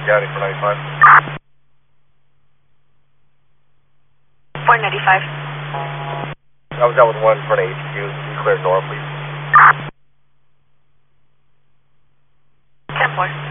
County 495. 495. I was out with 1 in front of HQ. Clear north, please. 10-4.